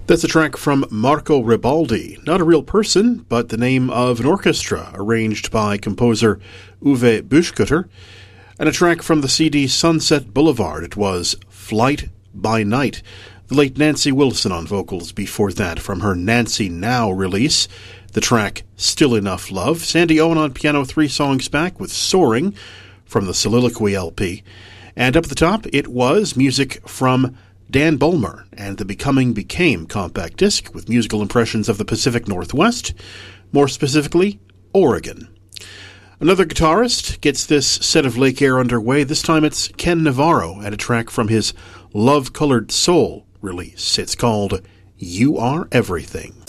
That's a track from Marco Ribaldi, not a real person, but the name of an orchestra arranged by composer Uwe Buschkutter, and a track from the CD Sunset Boulevard. It was Flight by Night. The late Nancy Wilson on vocals before that from her Nancy Now release. The track Still Enough Love. Sandy Owen on piano 3 songs back with Soaring from the Soliloquy LP. And up at the top, it was music from Dan Bulmer and the Becoming Became compact disc with musical impressions of the Pacific Northwest, more specifically, Oregon. Another guitarist gets this set of Lake Air underway. This time it's Ken Navarro and a track from his Love Colored Soul release. It's called You Are Everything.